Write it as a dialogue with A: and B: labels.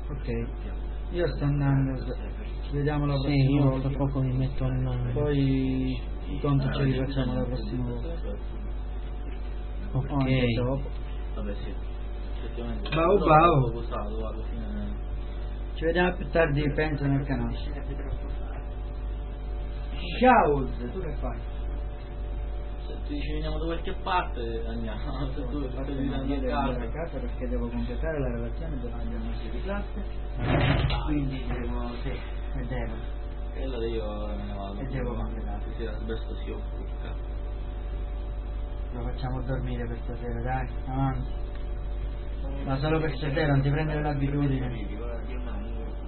A: Ok, io sto andando, ci vediamo la prossima
B: io
A: volta.
B: tra poco mi metto al mano.
A: Poi i conti ce li facciamo la prossima volta.
B: Ok.
A: O anche dopo.
C: Vabbè sì, effettivamente.
A: Bau bau.
C: Usato alla fine.
A: Ci vediamo più tardi, penso, nel canale. Ciao, tu che fai?
C: Se tu dici veniamo da qualche parte andiamo, se tu stai vivendo a casa
A: perché devo completare la relazione della messa di classe, quindi devo, sì, e devo.
C: e allora io me ne vado.
A: E devo completare.
C: Sì, l'asbesto si occupa.
A: Lo facciamo dormire per stasera, dai, avanti. Ma solo per stasera, non ti prendere l'abitudine.